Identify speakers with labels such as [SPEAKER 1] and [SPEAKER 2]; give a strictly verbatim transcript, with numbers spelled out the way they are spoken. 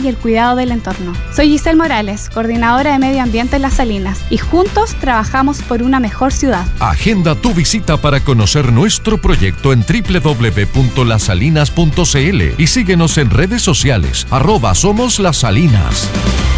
[SPEAKER 1] y el cuidado del entorno. Soy Giselle Morales, coordinadora de Medio Ambiente en Las Salinas, y juntos trabajamos por una mejor ciudad.
[SPEAKER 2] Agenda tu visita para conocer nuestro proyecto en doble u doble u doble u punto las salinas punto c l y síguenos en redes sociales, arroba Somos Las Salinas.